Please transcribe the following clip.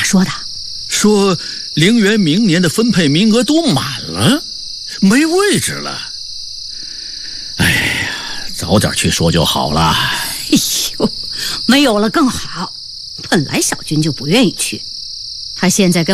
说的？ 说陵园明年的分配名额都满了，没位置了。哎呀，早点去说就好了。 哎呦，没有了更好。本来小军就不愿意去，他现在跟